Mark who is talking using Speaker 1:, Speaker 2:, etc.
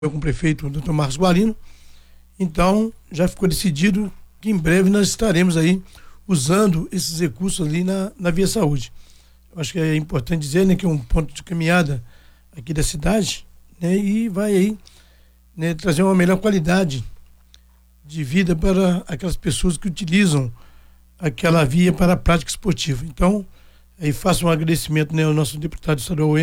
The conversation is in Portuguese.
Speaker 1: com o prefeito Dr. Marcos Guarino. Então, já ficou decidido que em breve nós estaremos aí usando esses recursos ali na Via Saúde. Eu acho que é importante dizer, né, que é um ponto de caminhada aqui da cidade, né, e vai aí, né, trazer uma melhor qualidade de vida para aquelas pessoas que utilizam aquela via para a prática esportiva. Então, aí faço um agradecimento, né, ao nosso deputado estadual